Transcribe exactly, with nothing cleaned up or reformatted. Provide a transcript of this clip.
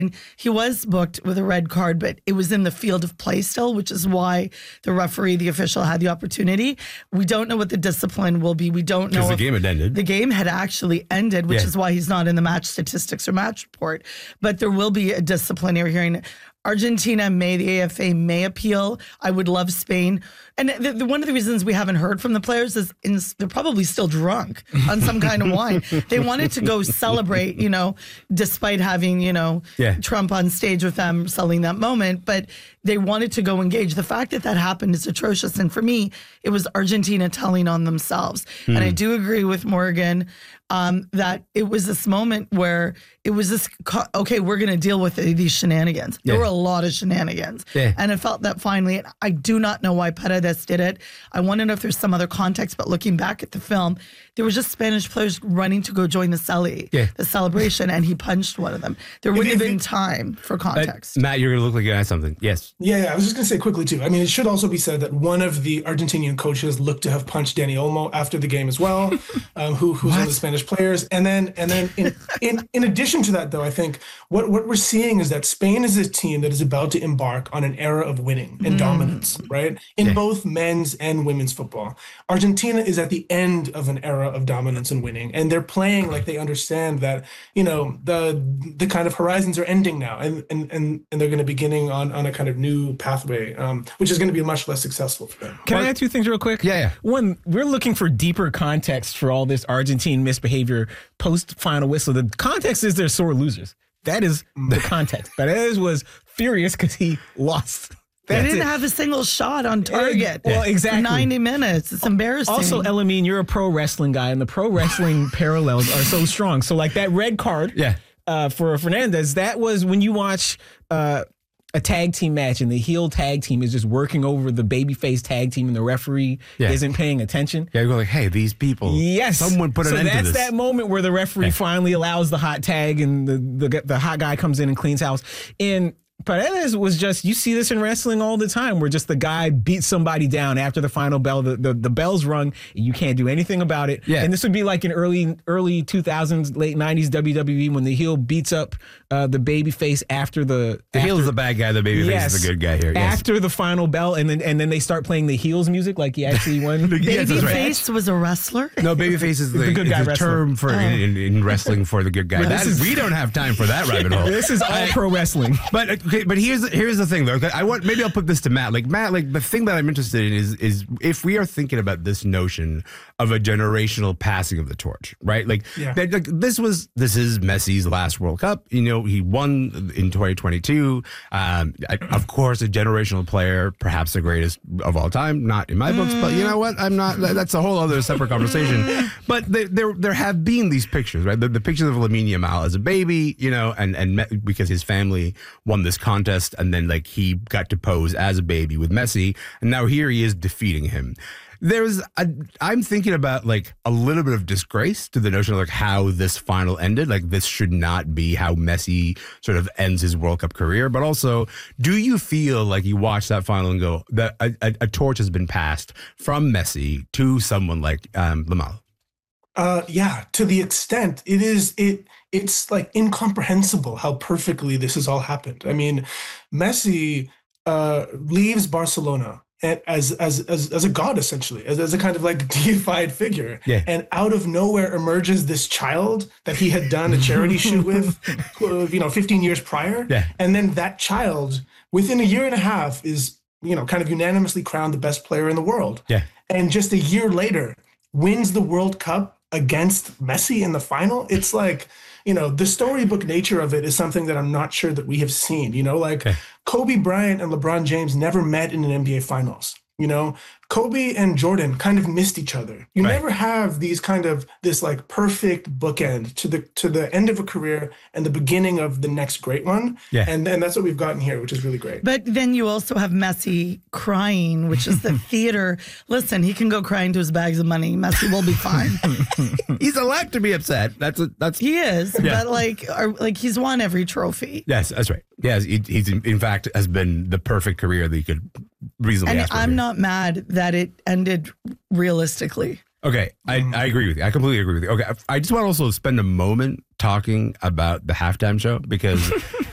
He was booked with a red card, but it was in the field of play still, which is why the referee, the official, had the opportunity. We don't know what the discipline will be. We don't know because the if game had ended. The game had actually ended, which Yeah. is why he's not in the match statistics or match report. But there will be a disciplinary hearing. Argentina may, the A F A may appeal. I would love Spain. And the, the, one of the reasons we haven't heard from the players is in, they're probably still drunk on some kind of wine. They wanted to go celebrate, you know, despite having, you know, Yeah. Trump on stage with them selling that moment. But they wanted to go engage. The fact that that happened is atrocious. And for me, it was Argentina telling on themselves. Hmm. And I do agree with Morgan um, that it was this moment where it was this, co- okay, we're going to deal with these shenanigans. There Yeah. were a lot of shenanigans. Yeah. And it felt that finally, I do not know why Paredes did it. I want to know if there's some other context, but looking back at the film, there was just Spanish players running to go join the celly, Yeah. the celebration, and he punched one of them. There wouldn't If- have if been it- time for Uh, context. Matt, you're going to look like you had something. Yes. Yeah, yeah, I was just going to say quickly, too. I mean, it should also be said that one of the Argentinian coaches looked to have punched Dani Olmo after the game as well, um, who, who's one of the Spanish players. And then and then in, in, in addition to that, though, I think what, what we're seeing is that Spain is a team that is about to embark on an era of winning and dominance, right? In Yeah. both men's and women's football. Argentina is at the end of an era of dominance and winning. And they're playing like they understand that, you know, the the kind of horizons are ending now. And and and, and they're going to be beginning on, on a kind of new pathway, um, which is going to be much less successful for them. Can I add two things real quick? Yeah, yeah. One, we're looking for deeper context for all this Argentine misbehavior post final whistle. The context is they're sore losers. That is the context. Paredes was furious because he lost. They That's didn't it. have a single shot on target. Well, exactly. For ninety minutes. It's embarrassing. Also, Elamine, you're a pro wrestling guy, and the pro wrestling parallels are so strong. So, like that red card Yeah. uh, for Fernandez, that was when you watch uh, a tag team match and the heel tag team is just working over the babyface tag team and the referee Yeah. isn't paying attention. Yeah, you go like, hey, these people. Yes. Someone put an so end to that's this. that moment where the referee finally allows the hot tag and the, the the hot guy comes in and cleans house. And Paredes was just, you see this in wrestling all the time, where just the guy beats somebody down after the final bell, the, the, the bell's rung, and you can't do anything about it. Yeah. And this would be like in early early two thousands, late nineties W W E when the heel beats up uh, the baby face after the... The after, heel is the bad guy, the baby face is the good guy here. Yes. After the final bell, and then and then they start playing the heels music like he actually won. Yes, that's right. Babyface was a wrestler. No, babyface is the, The good is guy a wrestler. term for in, in, in wrestling for the good guy. But That this is, is- we don't have time for that rabbit hole. This is all pro wrestling. But okay, but here's here's the thing though. Okay, I want maybe I'll put this to Matt. Like Matt, like the thing that I'm interested in is is if we are thinking about this notion of a generational passing of the torch, right? Like, Yeah. that, like this was this is Messi's last World Cup. You know, he won in twenty twenty-two. Um, I, of course, a generational player, perhaps the greatest of all time. Not in my books, but you know what? I'm not. That's a whole other separate conversation. But there there, there have been these pictures, right? The, the pictures of Lamine Yamal as a baby, you know, and and Me- because his family won this contest, and then like he got to pose as a baby with Messi, and now here he is defeating him. There's a, I'm thinking about like a little bit of disgrace to the notion of like how this final ended. Like this should not be how Messi sort of ends his World Cup career. But also, do you feel like you watch that final and go that a, a, a torch has been passed from Messi to someone like um, Lamela? Uh, yeah, to the extent it is, it it's like incomprehensible how perfectly this has all happened. I mean, Messi uh, leaves Barcelona and as as as as a god, essentially, as, as a kind of like deified figure. Yeah. And out of nowhere emerges this child that he had done a charity shoot with, uh, you know, fifteen years prior. Yeah. And then that child, within a year and a half, is, you know, kind of unanimously crowned the best player in the world. Yeah. And just a year later, wins the World Cup against Messi in the final. It's like, you know, the storybook nature of it is something that I'm not sure that we have seen. You know, like Okay. Kobe Bryant and LeBron James never met in an N B A Finals. You know, Kobe and Jordan kind of missed each other. You Right. never have these kind of this like perfect bookend to the to the end of a career and the beginning of the next great one. Yeah. And then that's what we've gotten here, which is really great. But then you also have Messi crying, which is the theater. Listen, he can go crying to his bags of money. Messi will be fine. He's allowed to be upset. That's a, that's He is, Yeah. but like, are, like he's won every trophy. yes, that's right. Yes, he, he's in, in fact has been the perfect career that you could reasonably And ask for. I'm here. not mad that it ended realistically. Okay, I, I agree with you. I completely agree with you. Okay, I just want to also spend a moment talking about the halftime show because